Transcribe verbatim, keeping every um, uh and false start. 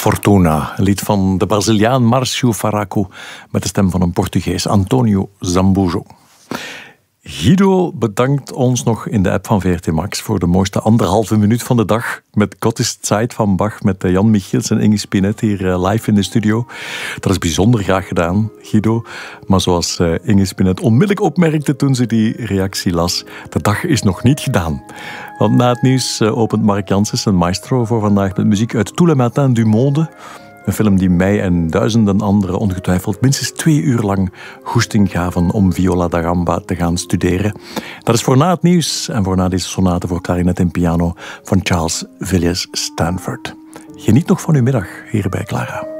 Fortuna, een lied van de Braziliaan Márcio Faraco met de stem van een Portugees, Antonio Zambujo. Guido bedankt ons nog in de app van V R T Max voor de mooiste anderhalve minuut van de dag met Gott ist Zeit van Bach met Jan Michiels en Inge Spinet hier live in de studio. Dat is bijzonder graag gedaan, Guido. Maar zoals Inge Spinet onmiddellijk opmerkte toen ze die reactie las, de dag is nog niet gedaan. Want na het nieuws opent Mark Janssens een maestro voor vandaag met muziek uit Tous les matins du monde. Een film die mij en duizenden anderen ongetwijfeld minstens twee uur lang goesting gaven om viola da gamba te gaan studeren. Dat is voor na het nieuws en voor na deze sonate voor klarinet en piano van Charles Villiers Stanford. Geniet nog van uw middag hier bij Clara.